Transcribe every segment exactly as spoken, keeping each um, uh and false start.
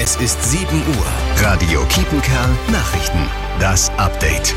Es ist sieben Uhr. Radio Kiepenkerl Nachrichten. Das Update.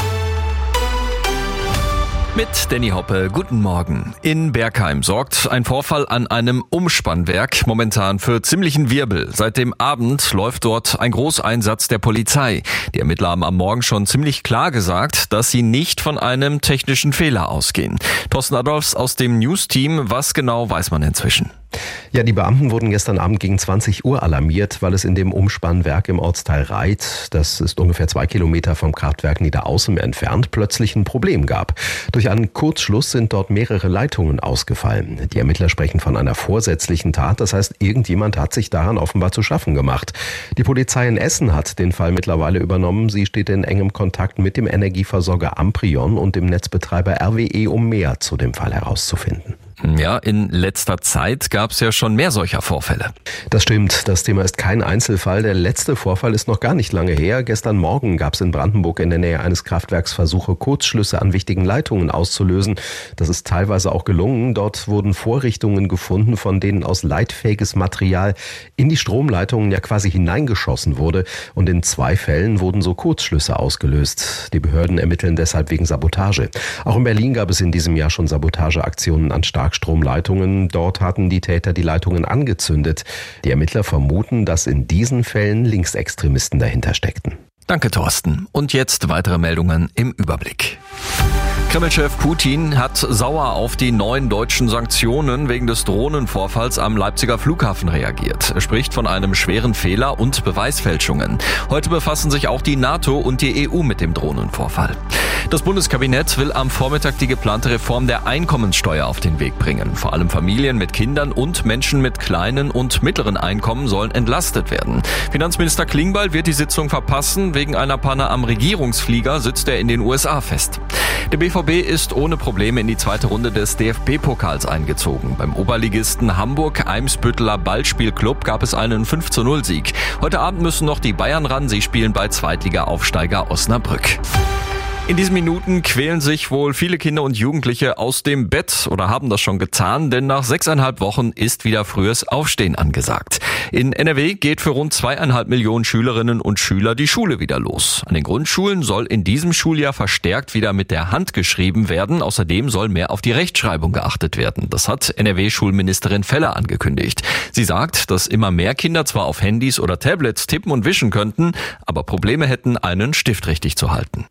Mit Danny Hoppe, guten Morgen. In Bergheim sorgt ein Vorfall an einem Umspannwerk momentan für ziemlichen Wirbel. Seit dem Abend läuft dort ein Großeinsatz der Polizei. Die Ermittler haben am Morgen schon ziemlich klar gesagt, dass sie nicht von einem technischen Fehler ausgehen. Thorsten Adolfs aus dem News-Team, was genau weiß man inzwischen? Ja, die Beamten wurden gestern Abend gegen zwanzig Uhr alarmiert, weil es in dem Umspannwerk im Ortsteil Reit, das ist ungefähr zwei Kilometer vom Kraftwerk Niederaußem entfernt, plötzlich ein Problem gab. Durch einen Kurzschluss sind dort mehrere Leitungen ausgefallen. Die Ermittler sprechen von einer vorsätzlichen Tat, das heißt, irgendjemand hat sich daran offenbar zu schaffen gemacht. Die Polizei in Essen hat den Fall mittlerweile übernommen. Sie steht in engem Kontakt mit dem Energieversorger Amprion und dem Netzbetreiber R W E, um mehr zu dem Fall herauszufinden. Ja, in letzter Zeit gab es ja schon mehr solcher Vorfälle. Das stimmt, das Thema ist kein Einzelfall. Der letzte Vorfall ist noch gar nicht lange her. Gestern Morgen gab es in Brandenburg in der Nähe eines Kraftwerks Versuche, Kurzschlüsse an wichtigen Leitungen auszulösen. Das ist teilweise auch gelungen. Dort wurden Vorrichtungen gefunden, von denen aus leitfähiges Material in die Stromleitungen ja quasi hineingeschossen wurde. Und in zwei Fällen wurden so Kurzschlüsse ausgelöst. Die Behörden ermitteln deshalb wegen Sabotage. Auch in Berlin gab es in diesem Jahr schon Sabotageaktionen an Starkstromleitungen. Dort hatten die Täter die Leitungen angezündet. Die Ermittler vermuten, dass in diesen Fällen Linksextremisten dahinter steckten. Danke, Thorsten. Und jetzt weitere Meldungen im Überblick. Kreml-Chef Putin hat sauer auf die neuen deutschen Sanktionen wegen des Drohnenvorfalls am Leipziger Flughafen reagiert. Er spricht von einem schweren Fehler und Beweisfälschungen. Heute befassen sich auch die NATO und die E U mit dem Drohnenvorfall. Das Bundeskabinett will am Vormittag die geplante Reform der Einkommenssteuer auf den Weg bringen. Vor allem Familien mit Kindern und Menschen mit kleinen und mittleren Einkommen sollen entlastet werden. Finanzminister Klingbeil wird die Sitzung verpassen. Wegen einer Panne am Regierungsflieger sitzt er in den U S A fest. Der B V B ist ohne Probleme in die zweite Runde des D F B-Pokals eingezogen. Beim Oberligisten Hamburg-Eimsbütteler Ballspielclub gab es einen fünf zu null Sieg. Heute Abend müssen noch die Bayern ran. Sie spielen bei Zweitliga-Aufsteiger Osnabrück. In diesen Minuten quälen sich wohl viele Kinder und Jugendliche aus dem Bett oder haben das schon getan, denn nach sechseinhalb Wochen ist wieder frühes Aufstehen angesagt. In N R W geht für rund zweieinhalb Millionen Schülerinnen und Schüler die Schule wieder los. An den Grundschulen soll in diesem Schuljahr verstärkt wieder mit der Hand geschrieben werden. Außerdem soll mehr auf die Rechtschreibung geachtet werden. Das hat N R W-Schulministerin Feller angekündigt. Sie sagt, dass immer mehr Kinder zwar auf Handys oder Tablets tippen und wischen könnten, aber Probleme hätten, einen Stift richtig zu halten.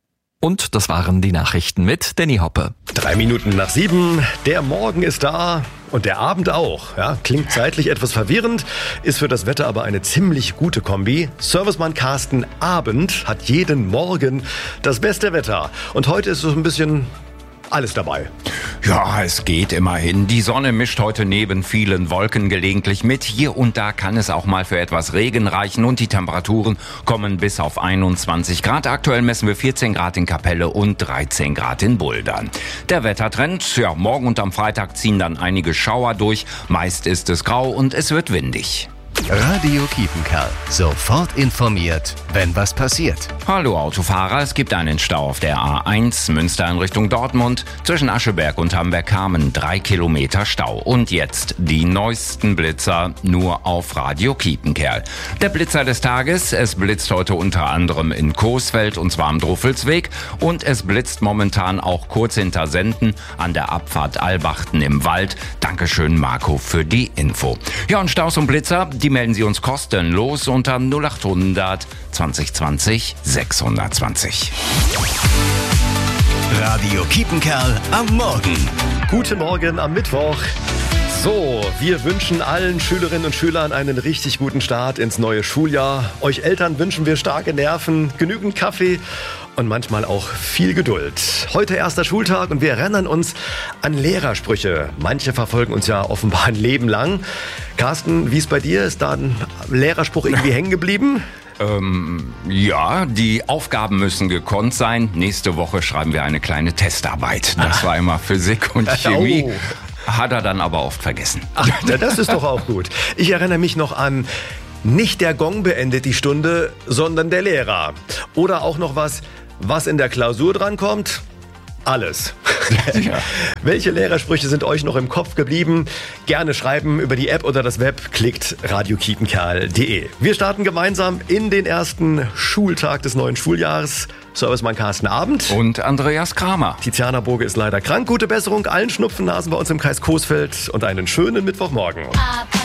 Und das waren die Nachrichten mit Danny Hoppe. Drei Minuten nach sieben, der Morgen ist da und der Abend auch. Ja, klingt zeitlich etwas verwirrend, ist für das Wetter aber eine ziemlich gute Kombi. Servicemann Carsten Abend hat jeden Morgen das beste Wetter. Und heute ist so ein bisschen alles dabei. Ja, es geht immerhin. Die Sonne mischt heute neben vielen Wolken gelegentlich mit. Hier und da kann es auch mal für etwas Regen reichen und die Temperaturen kommen bis auf einundzwanzig Grad. Aktuell messen wir vierzehn Grad in Kapelle und dreizehn Grad in Buldern. Der Wettertrend, ja, morgen und am Freitag ziehen dann einige Schauer durch. Meist ist es grau und es wird windig. Radio Kiepenkerl. Sofort informiert, wenn was passiert. Hallo Autofahrer, es gibt einen Stau auf der A eins, Münster in Richtung Dortmund. Zwischen Ascheberg und Hamberg-Kamen drei Kilometer Stau. Und jetzt die neuesten Blitzer nur auf Radio Kiepenkerl. Der Blitzer des Tages, es blitzt heute unter anderem in Coesfeld und zwar am Druffelsweg. Und es blitzt momentan auch kurz hinter Senden an der Abfahrt Albachten im Wald. Dankeschön Marco für die Info. Ja, und Staus und Blitzer, die melden Sie uns kostenlos unter null acht hundert zwanzig zwanzig sechshundertzwanzig. Radio Kiepenkerl am Morgen. Guten Morgen am Mittwoch. So, wir wünschen allen Schülerinnen und Schülern einen richtig guten Start ins neue Schuljahr. Euch Eltern wünschen wir starke Nerven, genügend Kaffee und manchmal auch viel Geduld. Heute erster Schultag und wir erinnern uns an Lehrersprüche. Manche verfolgen uns ja offenbar ein Leben lang. Carsten, wie ist bei dir? Ist da ein Lehrerspruch irgendwie hängen geblieben? Ähm, ja, die Aufgaben müssen gekonnt sein. Nächste Woche schreiben wir eine kleine Testarbeit. Das war immer Physik und Chemie. Oh. Hat er dann aber oft vergessen. Ach, das ist doch auch gut. Ich erinnere mich noch an, nicht der Gong beendet die Stunde, sondern der Lehrer. Oder auch noch was, was in der Klausur drankommt, Alles. Ja. Welche Lehrersprüche sind euch noch im Kopf geblieben? Gerne schreiben über die App oder das Web. Klickt radio kiepenkerl punkt de. Wir starten gemeinsam in den ersten Schultag des neuen Schuljahres. Servicemann Carsten Abend. Und Andreas Kramer. Tiziana Burge ist leider krank. Gute Besserung allen Schnupfennasen bei uns im Kreis Coesfeld und einen schönen Mittwochmorgen.